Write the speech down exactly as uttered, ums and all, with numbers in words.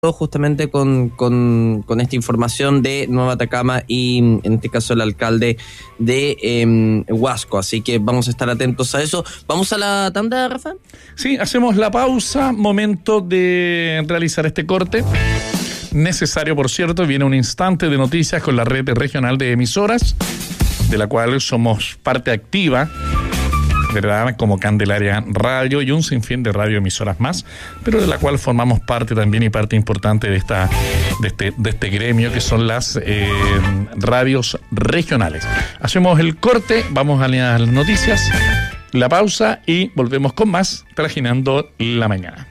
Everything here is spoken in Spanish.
justamente con, con, con esta información de Nueva Atacama y en este caso el alcalde de eh, Huasco, así que vamos a estar atentos a eso. ¿Vamos a la tanda, Rafa? Sí, hacemos la pausa, momento de realizar este corte necesario, por cierto. Viene un instante de noticias con la red regional de emisoras, de la cual somos parte activa, ¿verdad? Como Candelaria Radio y un sinfín de radioemisoras más, pero de la cual formamos parte también y parte importante de esta de este, de este gremio que son las eh, radios regionales. Hacemos el corte, vamos a las noticias, la pausa y volvemos con más Trajinando la Mañana.